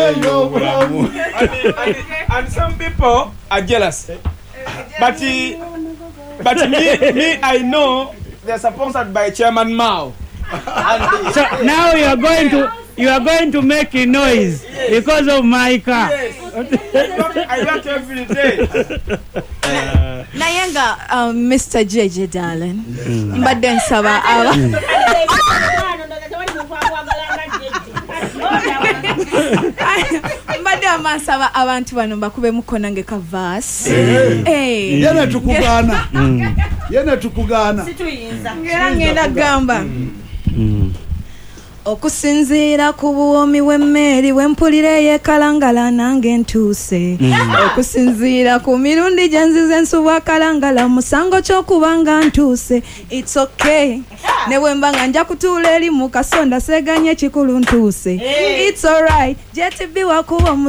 And some people are jealous. But me, I know they're sponsored by Chairman Mao. So now you are going to make a noise because of my car. Yes. I work every day. Nayenga, Mr. JJ darling. But then Saba Madama Saba abantu bano bakube mukono ngeka verse. Yena tukugana. Situyinza. Ngera gamba. Okusinzira ku buwomi w'emmeri wempulire yekalangala nange ntuuse. Okusinzira ku mirundi gye nzize nsubwa kalangala musango ky'okubanga ntuuse. It's okay. Ne bwemba nga nja kutuula eri mu kasonda seganye kikulu ntuuse. It's alright. JTB wakuba